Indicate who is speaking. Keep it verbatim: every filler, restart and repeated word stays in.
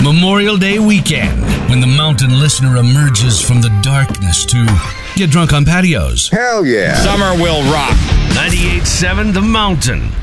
Speaker 1: Memorial Day weekend, when the mountain listener emerges from the darkness to get drunk on patios.
Speaker 2: Hell yeah.
Speaker 3: Summer will rock.
Speaker 1: ninety-eight point seven The Mountain.